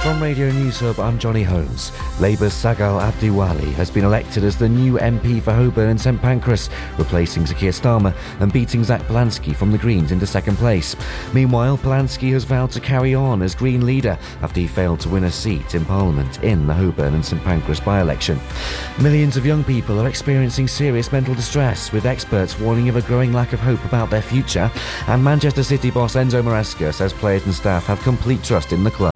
From Radio News Hub, I'm Johnny Holmes. Labour's Sagal Abdiwali has been elected as the new MP for Holborn and St Pancras, replacing Zakir Starmer and beating Zach Polanski from the Greens into second place. Meanwhile, Polanski has vowed to carry on as Green leader after he failed to win a seat in Parliament in the Holborn and St Pancras by-election. Millions of young people are experiencing serious mental distress, with experts warning of a growing lack of hope about their future. And Manchester City boss Enzo Maresca says players and staff have complete trust in the club.